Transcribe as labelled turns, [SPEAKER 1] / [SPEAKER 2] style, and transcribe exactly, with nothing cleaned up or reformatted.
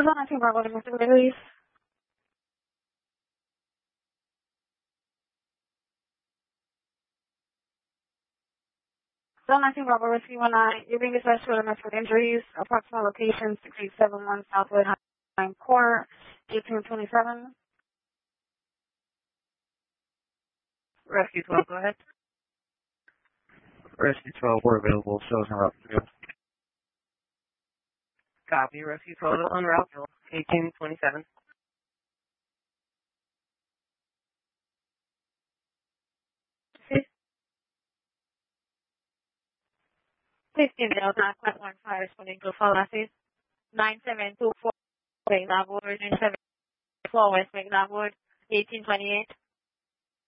[SPEAKER 1] is on nineteen Bravo, domestic deliveries. Zone nineteen Bravo, Rescue one nine. You're being dispatched to a domestic with injuries. Approximate location six eight seven one Southwood High Court, eighteen twenty-seven.
[SPEAKER 2] Rescue twelve, go ahead.
[SPEAKER 3] Rescue twelve, we're available. Shows en route to go.
[SPEAKER 2] Copy. Rescue twelve on route, eighteen twenty-seven.
[SPEAKER 1] fifteen Delta, Class one five, responding to call message. nine seven two four, McDonald, seven four West McDonald, eighteen twenty-eight.